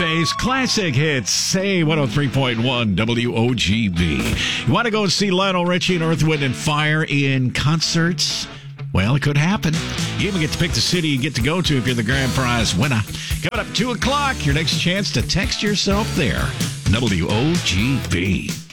Today's classic hits, say 103.1 WOGB. You want to go see Lionel Richie and Earth, Wind & Fire in concerts? Well, it could happen. You even get to pick the city you get to go to if you're the grand prize winner. Coming up 2 o'clock, your next chance to text yourself there. WOGB.